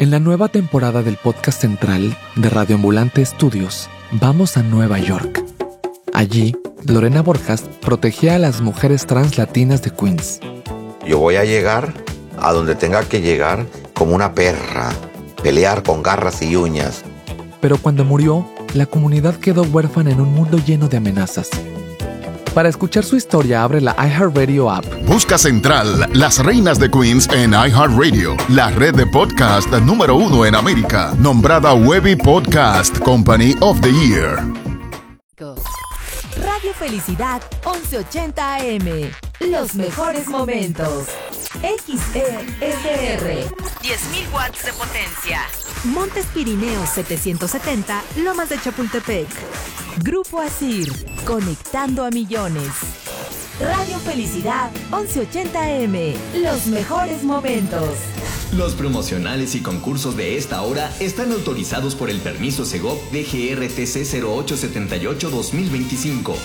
En la nueva temporada del podcast central de Radio Ambulante Estudios, vamos a Nueva York. Allí, Lorena Borjas protegía a las mujeres trans latinas de Queens. Yo voy a llegar a donde tenga que llegar como una perra, pelear con garras y uñas. Pero cuando murió, la comunidad quedó huérfana en un mundo lleno de amenazas. Para escuchar su historia, abre la iHeartRadio app. Busca Central, Las Reinas de Queens en iHeartRadio, la red de podcast número 1 en América, nombrada Webby Podcast Company of the Year. Radio Felicidad 1180 AM. Los mejores momentos. XESR. 10.000 watts de potencia. Montes Pirineos 770, Lomas de Chapultepec. Grupo Asir, conectando a millones. Radio Felicidad 1180 AM. Los mejores momentos. Los promocionales y concursos de esta hora están autorizados por el permiso Segov DGRTC 0878-2025.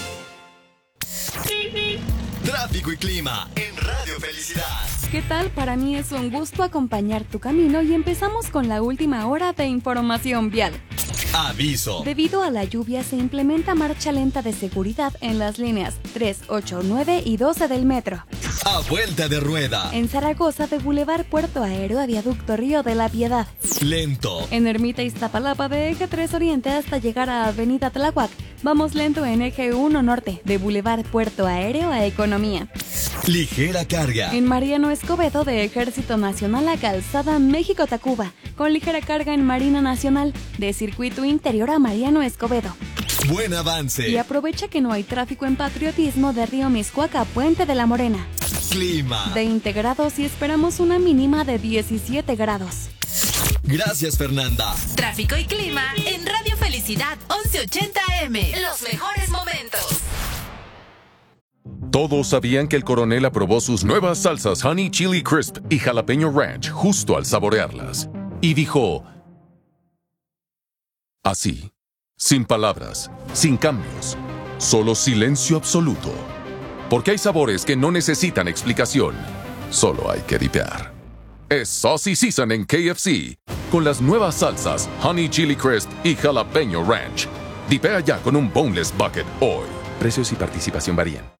Tráfico y clima en Radio Felicidad. ¿Qué tal? Para mí es un gusto acompañar tu camino y empezamos con la última hora de información vial. Aviso. Debido a la lluvia se implementa marcha lenta de seguridad en las líneas 3, 8, 9 y 12 del metro. A vuelta de rueda. En Zaragoza, de Boulevard Puerto Aéreo a Viaducto Río de la Piedad. Lento. En Ermita Iztapalapa, de Eje 3 Oriente hasta llegar a Avenida Tláhuac. Vamos lento en Eje 1 Norte, de Boulevard Puerto Aéreo a Economía. Ligera carga. En Mariano Escobedo, de Ejército Nacional a Calzada México-Tacuba. Con ligera carga en Marina Nacional, de Circuito Interior a Mariano Escobedo. Buen avance. Y aprovecha que no hay tráfico en Patriotismo, de Río Mixcoac a Puente de la Morena. Clima. De integrados y esperamos una mínima de 17 grados. Gracias, Fernanda. Tráfico y clima en Radio Felicidad 1180 AM. Los mejores momentos. Todos sabían que el coronel aprobó sus nuevas salsas Honey Chili Crisp y Jalapeño Ranch justo al saborearlas. Y dijo... así, sin palabras, sin cambios, solo silencio absoluto. Porque hay sabores que no necesitan explicación, solo hay que dipear. Es Saucy Season en KFC, con las nuevas salsas Honey Chili Crisp y Jalapeño Ranch. Dipea ya con un Boneless Bucket hoy. Precios y participación varían.